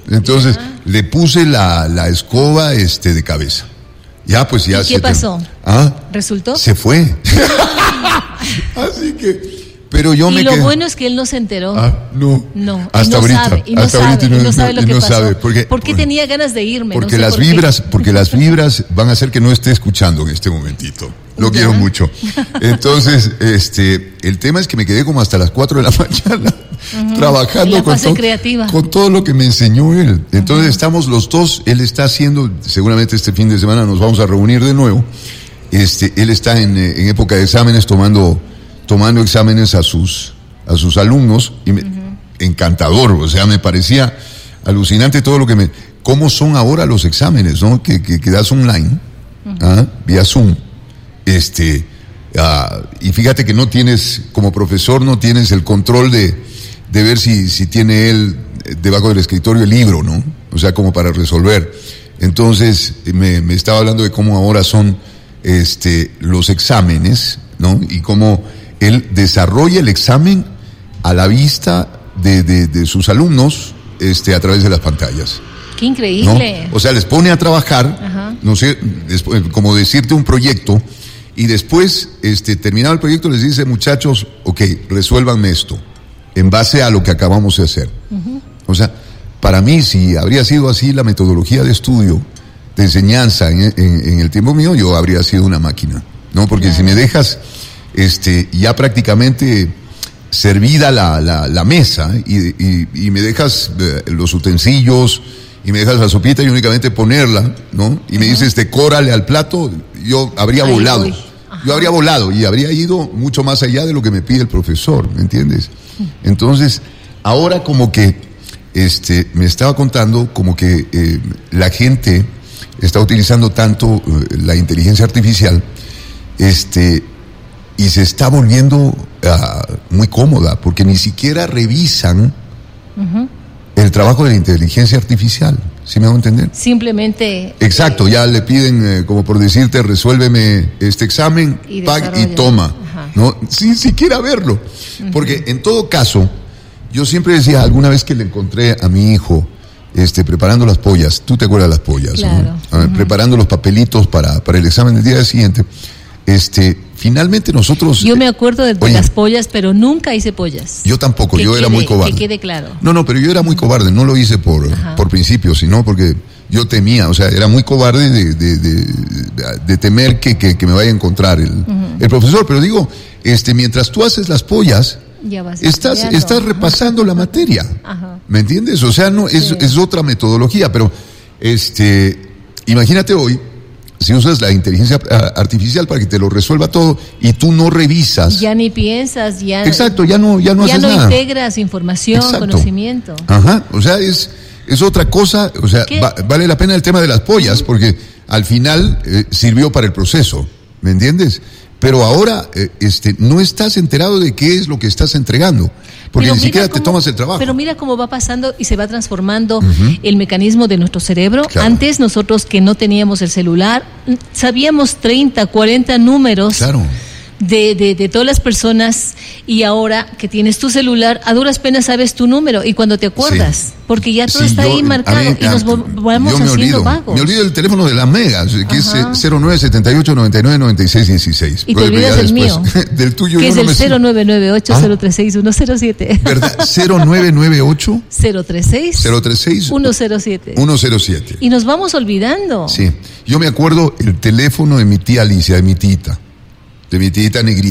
Entonces, le puse la escoba de cabeza. Ya, pues ya. ¿Y qué pasó? ¿Resultó? Se fue. Así que, pero yo me quedé. Y lo quedé. bueno es que él no se enteró. No. Hasta ahorita. Y no sabe lo que pasó. ¿Por qué bueno, tenía ganas de irme? Porque no sé porque las vibras van a hacer que no esté escuchando en este momentito. Lo quiero mucho. Entonces, el tema es que me quedé como hasta las 4 de la mañana trabajando con todo lo que me enseñó él. Entonces estamos los dos, él está haciendo, seguramente este fin de semana nos vamos a reunir de nuevo. Él está en época de exámenes tomando exámenes a sus alumnos y encantador, o sea, me parecía alucinante todo lo que cómo son ahora los exámenes, ¿no? Que das online, vía Zoom. Y fíjate que no tienes, como profesor, no tienes el control de ver si tiene él debajo del escritorio el libro, ¿no? O sea, como para resolver. Entonces, me estaba hablando de cómo ahora son los exámenes, ¿no? Y cómo él desarrolla el examen a la vista de sus alumnos, a través de las pantallas. ¡Qué increíble! ¿No? O sea, les pone a trabajar, no sé, como decirte un proyecto, y después, terminado el proyecto, les dice, muchachos, ok, resuélvanme esto, en base a lo que acabamos de hacer. O sea, para mí, si habría sido así la metodología de estudio, de enseñanza en el tiempo mío, yo habría sido una máquina, ¿no? Porque si me dejas, ya prácticamente servida la mesa, y me dejas los utensilios, y me dejas la sopita y únicamente ponerla, ¿no? Y me dices, decórale al plato, yo habría volado. Yo habría volado y habría ido mucho más allá de lo que me pide el profesor, ¿me entiendes? Entonces, ahora como que, me estaba contando como que la gente está utilizando tanto la inteligencia artificial, y se está volviendo muy cómoda, porque ni siquiera revisan el trabajo de la inteligencia artificial. ¿Sí me hago entender? Simplemente. Exacto, ya le piden, como por decirte, resuélveme este examen, y toma, ¿no? Sin siquiera verlo. Porque en todo caso, yo siempre decía, alguna vez que le encontré a mi hijo, preparando las pollas, tú te acuerdas de las pollas, claro, ¿no? Preparando los papelitos para el examen del día siguiente, finalmente nosotros. Yo me acuerdo de las pollas, pero nunca hice pollas. Yo tampoco, yo era muy cobarde. Que quede claro. No, pero yo era muy cobarde, no lo hice por principio, sino porque yo temía, o sea, era muy cobarde de temer que me vaya a encontrar el profesor. Pero digo, mientras tú haces las pollas, ya vas estás repasando la materia. ¿Me entiendes? O sea, no es otra metodología, pero imagínate hoy, si usas la inteligencia artificial para que te lo resuelva todo y tú no revisas. Ya ni piensas, ya. Exacto, ya no haces nada. Ya no integras información, conocimiento. O sea, es otra cosa, o sea, vale la pena el tema de las pollas, porque al final sirvió para el proceso, ¿me entiendes? Pero ahora no estás enterado de qué es lo que estás entregando, porque ni siquiera te tomas el trabajo. Pero mira cómo va pasando y se va transformando el mecanismo de nuestro cerebro. Claro. Antes nosotros, que no teníamos el celular, sabíamos 30, 40 números. Claro. De todas las personas, y ahora que tienes tu celular, a duras penas sabes tu número y cuando te acuerdas, porque ya todo está ahí marcado y nos vamos haciendo vagos. Me olvido el teléfono de la Mega, que es 0978-999616. Y te olvidas del mío, del tuyo, que es el 0998-036-107. ¿Verdad? 0998 036 107. Y nos vamos olvidando. Sí, yo me acuerdo el teléfono de mi tía Alicia, de mi tita negrita.